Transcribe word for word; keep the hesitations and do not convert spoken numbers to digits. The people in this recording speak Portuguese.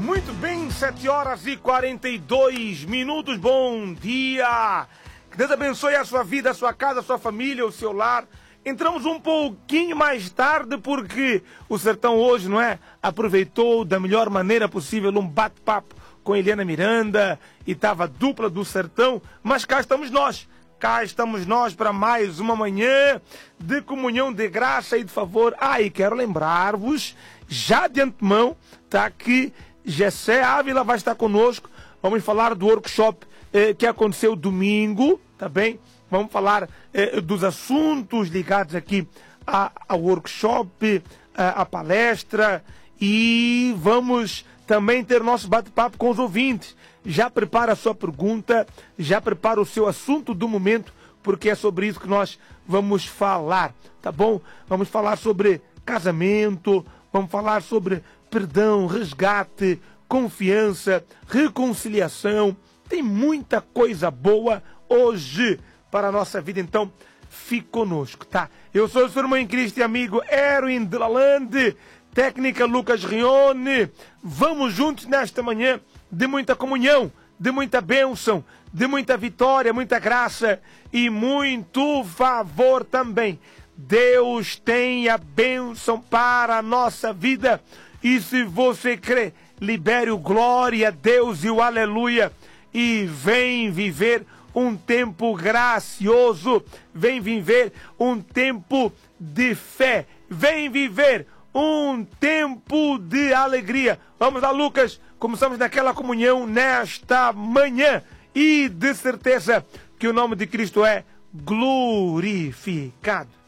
Muito bem, sete horas e quarenta e dois minutos, bom dia! Que Deus abençoe a sua vida, a sua casa, a sua família, o seu lar. Entramos um pouquinho mais tarde porque o Sertão hoje, não é? Aproveitou da melhor maneira possível um bate-papo com Eliana Miranda e estava a dupla do Sertão, mas cá estamos nós. Cá estamos nós para mais uma manhã de comunhão de graça e de favor. Ah, e quero lembrar-vos, já de antemão, tá, que Gessé Ávila vai estar conosco. Vamos falar do workshop eh, que aconteceu domingo, tá bem? Vamos falar eh, dos assuntos ligados aqui a, ao workshop, a, a palestra, e vamos também ter nosso bate-papo com os ouvintes. Já prepara a sua pergunta, já prepara o seu assunto do momento, porque é sobre isso que nós vamos falar, tá bom? Vamos falar sobre casamento, vamos falar sobre perdão, resgate, confiança, reconciliação. Tem muita coisa boa hoje para a nossa vida, então fique conosco, tá? Eu sou o seu irmão em Cristo e amigo Erwin de Lalande, técnica Lucas Rione. Vamos juntos nesta manhã de muita comunhão, de muita bênção, de muita vitória, muita graça e muito favor também. Deus tem a bênção para a nossa vida. E se você crê, libere o glória a Deus e o aleluia. E vem viver um tempo gracioso. Vem viver um tempo de fé. Vem viver um tempo de alegria. Vamos lá, Lucas. Começamos naquela comunhão nesta manhã. E de certeza que o nome de Cristo é glorificado.